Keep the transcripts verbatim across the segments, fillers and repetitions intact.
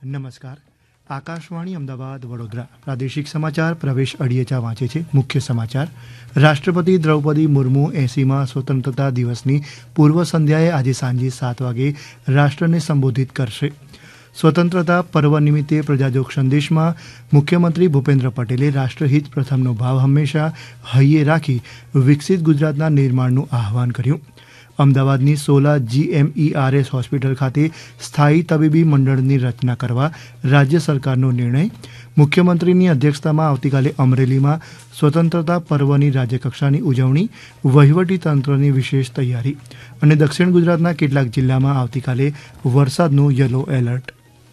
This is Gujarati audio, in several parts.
નમસ્કાર. આકાશવાણી અમદાવાદ વડોદરા પ્રાદેશિક સમાચાર પ્રવેશ અડિયેચા વાંચે છે. મુખ્ય સમાચાર. રાષ્ટ્રપતિ દ્રૌપદી મુર્મુ એંસીમાં સ્વતંત્રતા દિવસની પૂર્વ સંધ્યાએ આજે સાંજે સાત વાગે રાષ્ટ્રને સંબોધિત કરશે. સ્વતંત્રતા પર્વ નિમિત્તે પ્રજાજોગ સંદેશમાં મુખ્યમંત્રી ભૂપેન્દ્ર પટેલે રાષ્ટ્રહિત પ્રથમનો ભાવ હંમેશા હૈયે રાખી વિકસિત ગુજરાતના નિર્માણનું આહ્વાન કર્યું. અમદાવાદની સોલા જીએમઈઆરએસ હોસ્પિટલ ખાતે સ્થાયી તબીબી મંડળની રચના કરવા રાજ્ય સરકારનો નિર્ણય. મુખ્યમંત્રીની અધ્યક્ષતામાં આવતીકાલે અમરેલીમાં સ્વતંત્રતા પર્વની રાજ્યકક્ષાની ઉજવણી, વહીવટી તંત્રની વિશેષ તૈયારી અને દક્ષિણ ગુજરાતના કેટલાક જિલ્લામાં આવતીકાલે વરસાદનું યલો એલર્ટ.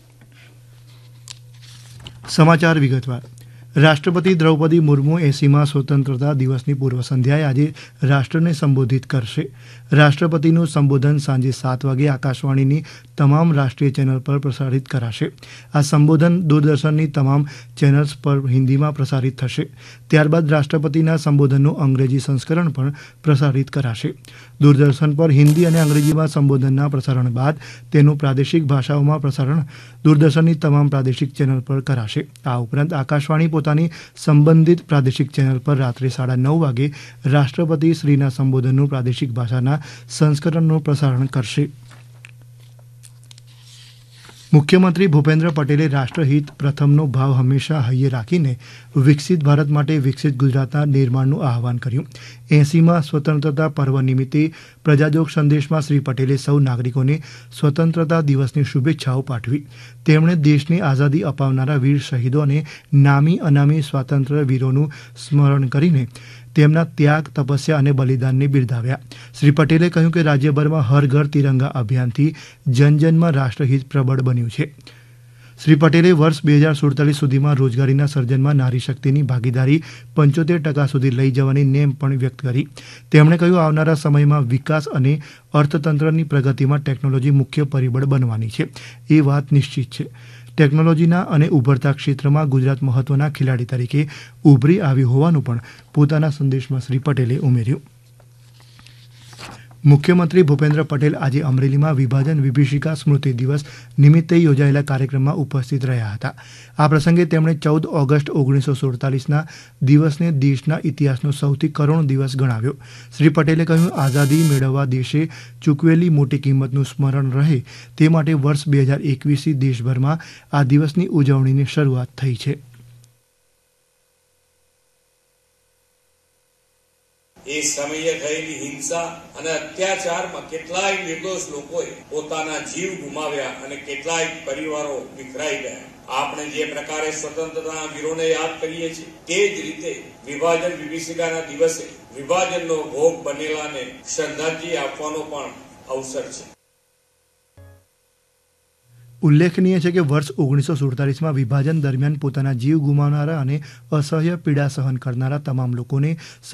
સમાચાર વિગતવાર. રાષ્ટ્રપતિ દ્રૌપદી મુર્મુ એંસીમાં સ્વતંત્રતા દિવસની પૂર્વ સંધ્યાએ આજે રાષ્ટ્રને સંબોધિત કરશે. રાષ્ટ્રપતિનું સંબોધન સાંજે સાત વાગે આકાશવાણીની તમામ રાષ્ટ્રીય ચેનલ પર પ્રસારિત કરાશે. આ સંબોધન દૂરદર્શનની તમામ ચેનલ્સ પર હિન્દીમાં પ્રસારિત થશે. ત્યારબાદ રાષ્ટ્રપતિના સંબોધનનું અંગ્રેજી સંસ્કરણ પણ પ્રસારિત કરાશે. દૂરદર્શન પર હિન્દી અને અંગ્રેજીમાં સંબોધનના પ્રસારણ બાદ તેનું પ્રાદેશિક ભાષાઓમાં પ્રસારણ દૂરદર્શનની તમામ પ્રાદેશિક ચેનલ પર કરાશે. આ ઉપરાંત આકાશવાણી પોતાની સંબંધિત પ્રાદેશિક ચેનલ પર રાત્રે સાડા નવ વાગે રાષ્ટ્રપતિ શ્રીના સંબોધનનું પ્રાદેશિક ભાષાના સંસ્કરણનું પ્રસારણ કરશે. મુખ્યમંત્રી ભૂપેન્દ્ર પટેલે રાષ્ટ્રહિત પ્રથમનો ભાવ હંમેશા હૈયે રાખીને વિકસિત ભારત માટે વિકસિત ગુજરાતના નિર્માણનું આહ્વાન કર્યું. એંસીમાં સ્વતંત્રતા પર્વ નિમિત્તે પ્રજાજોગ સંદેશમાં શ્રી પટેલે સૌ નાગરિકોને સ્વતંત્રતા દિવસની શુભેચ્છાઓ પાઠવી. તેમણે દેશની આઝાદી અપાવનારા વીર શહીદો અને નામી અનામી સ્વાતંત્ર્ય વીરોનું સ્મરણ કરીને તેમના ત્યાગ, તપસ્યા અને બલિદાનને બિરદાવ્યા. શ્રી પટેલે કહ્યું કે રાજ્યભરમાં હર ઘર તિરંગા અભિયાનથી જનજનમાં રાષ્ટ્રહિત પ્રબળ બન્યું છે. શ્રી પટેલે વર્ષ બે હજાર સુડતાલીસ સુધીમાં રોજગારીના સર્જનમાં નારી શક્તિની ભાગીદારી પંચોતેર ટકા સુધી લઈ જવાની નેમ પણ વ્યક્ત કરી. તેમણે કહ્યું આવનારા સમયમાં વિકાસ અને અર્થતંત્રની પ્રગતિમાં ટેકનોલોજી મુખ્ય પરિબળ બનવાની છે. એ વાત નિશ્ચિત છે. ટેકનોલોજીના અને ઉભરતા ક્ષેત્રમાં ગુજરાત મહત્વના ખેલાડી તરીકે ઉભરી આવ્યું હોવાનું પણ પોતાના સંદેશમાં શ્રી પટેલે ઉમેર્યું. મુખ્યમંત્રી ભૂપેન્દ્ર પટેલ આજે અમરેલીમાં વિભાજન વિભીષિકા સ્મૃતિ દિવસ નિમિત્તે યોજાયેલા કાર્યક્રમમાં ઉપસ્થિત રહ્યા હતા. આ પ્રસંગે તેમણે ચૌદ ઓગસ્ટ ઓગણીસો સુડતાલીસના દિવસને દેશના ઇતિહાસનો સૌથી કરુણ દિવસ ગણાવ્યો. શ્રી પટેલે કહ્યું આઝાદી મેળવવા દેશે ચૂકવેલી મોટી કિંમતનું સ્મરણ રહે તે માટે વર્ષ બે હજાર એકવીસથી દેશભરમાં આ દિવસની ઉજવણીની શરૂઆત થઈ છે. એ સમયે થયેલી હિંસા અને અત્યાચારમાં કેટલાય નિર્દોષ લોકોએ પોતાના જીવ ગુમાવ્યા અને કેટલાય પરિવારો વિખરાઈ ગયા. આપણે જે પ્રકારે સ્વતંત્રતાના વીરોને યાદ કરીએ છીએ તે જ રીતે વિભાજન વિભીષિકાના દિવસે વિભાજનનો ભોગ બનેલાને શ્રદ્ધાંજલિ આપવાનો પણ અવસર છે. ઉલ્લેખનીય છે કે વર્ષ ઓગણીસો સુડતાલીસમાં વિભાજન દરમિયાન પોતાના જીવ ગુમાવનારા અને અસહ્ય પીડા સહન કરનારા તમામ લોકોને